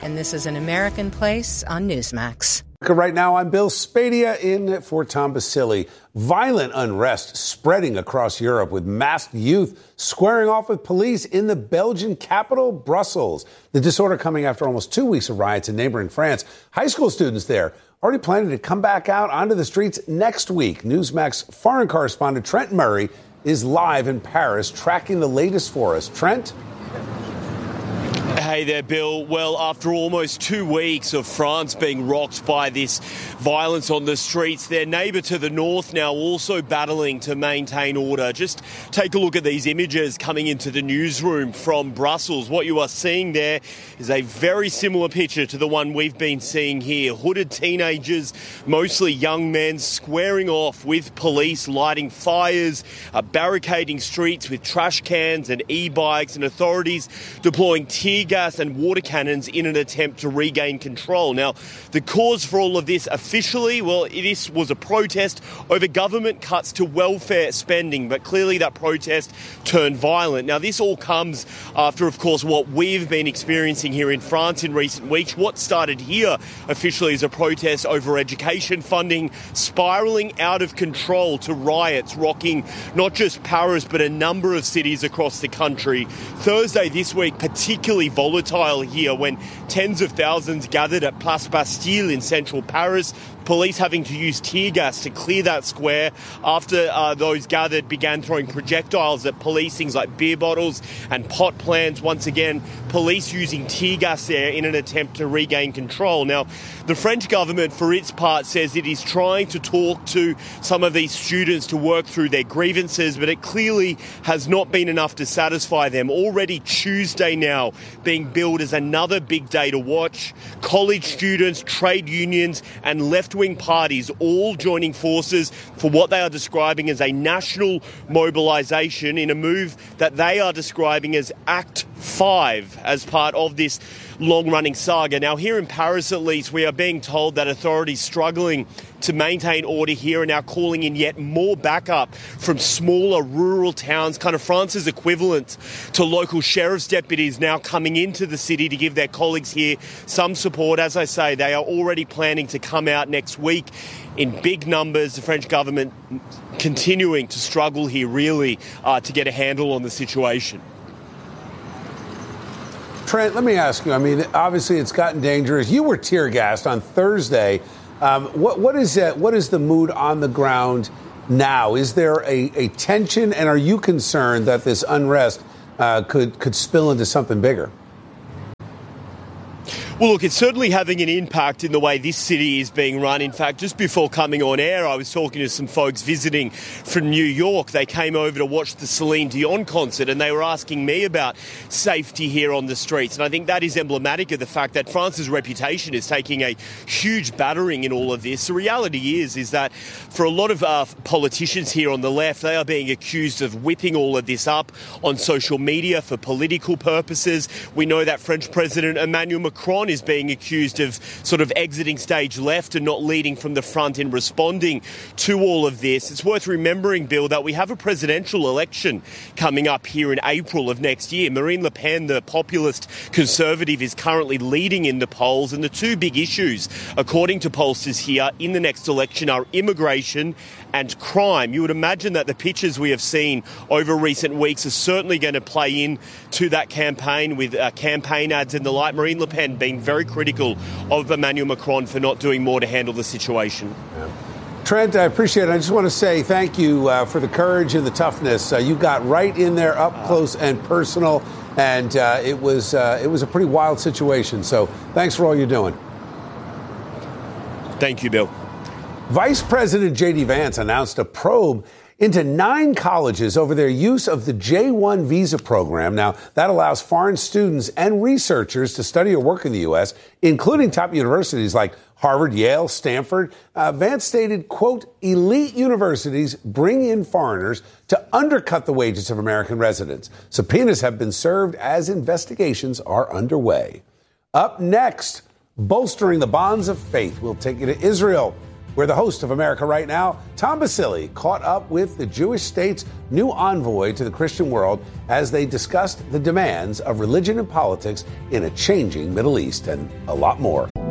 and this is An American Place on Newsmax. Right now, I'm Bill Spadia in for Tom Basile. Violent unrest spreading across Europe with masked youth squaring off with police in the Belgian capital, Brussels. The disorder coming after almost 2 weeks of riots in neighboring France. High school students there already planning to come back out onto the streets next week. Newsmax foreign correspondent Trent Murray is live in Paris tracking the latest for us. Trent? Hey there, Bill. Well, after almost 2 weeks of France being rocked by this violence on the streets, their neighbour to the north now also battling to maintain order. Just take a look at these images coming into the newsroom from Brussels. What you are seeing there is a very similar picture to the one we've been seeing here. Hooded teenagers, mostly young men, squaring off with police, lighting fires, barricading streets with trash cans and e-bikes, and authorities deploying tear gas and water cannons in an attempt to regain control. Now, the cause for all of this officially, well, this was a protest over government cuts to welfare spending, but clearly that protest turned violent. Now, this all comes after, of course, what we've been experiencing here in France in recent weeks. What started here officially as a protest over education funding, spiralling out of control to riots rocking not just Paris, but a number of cities across the country. Thursday this week, particularly volatile here when tens of thousands gathered at Place Bastille in central Paris. Police having to use tear gas to clear that square after those gathered began throwing projectiles at police, things like beer bottles and pot plants. Once again, police using tear gas there in an attempt to regain control. Now, the French government, for its part, says it is trying to talk to some of these students to work through their grievances, but it clearly has not been enough to satisfy them. Already Tuesday now being billed as another big day to watch. College students, trade unions and left-wing parties all joining forces for what they are describing as a national mobilisation in a move that they are describing as Act 5 as part of this long-running saga. Now, here in Paris, at least, we are being told that authorities struggling to maintain order here are now calling in yet more backup from smaller rural towns, kind of France's equivalent to local sheriff's deputies now coming into the city to give their colleagues here some support. As I say, they are already planning to come out next week in big numbers. The French government continuing to struggle here, really, to get a handle on the situation. Trent, let me ask you, I mean, obviously it's gotten dangerous. You were tear gassed on Thursday. What is the mood on the ground now? Is there a tension, and are you concerned that this unrest could spill into something bigger? Well, look, it's certainly having an impact in the way this city is being run. In fact, just before coming on air, I was talking to some folks visiting from New York. They came over to watch the Celine Dion concert, and they were asking me about safety here on the streets. And I think that is emblematic of the fact that France's reputation is taking a huge battering in all of this. The reality is that for a lot of politicians here on the left, they are being accused of whipping all of this up on social media for political purposes. We know that French President Emmanuel Macron is being accused of sort of exiting stage left and not leading from the front in responding to all of this. It's worth remembering, Bill, that we have a presidential election coming up here in April of next year. Marine Le Pen, the populist conservative, is currently leading in the polls, and the two big issues, according to pollsters here, in the next election are immigration and crime. You would imagine that the pictures we have seen over recent weeks are certainly going to play in to that campaign with campaign ads and the like. Marine Le Pen being very critical of Emmanuel Macron for not doing more to handle the situation. Yeah. Trent, I appreciate it. I just want to say thank you for the courage and the toughness. You got right in there up close and personal, and it was a pretty wild situation. So thanks for all you're doing. Thank you, Bill. Vice President J.D. Vance announced a probe into 9 colleges over their use of the J-1 visa program. Now, that allows foreign students and researchers to study or work in the U.S., including top universities like Harvard, Yale, Stanford. Vance stated, quote, elite universities bring in foreigners to undercut the wages of American residents. Subpoenas have been served as investigations are underway. Up next, bolstering the bonds of faith. We'll take you to Israel. where the host of America Right Now, Tom Basile, caught up with the Jewish state's new envoy to the Christian world as they discussed the demands of religion and politics in a changing Middle East, and a lot more.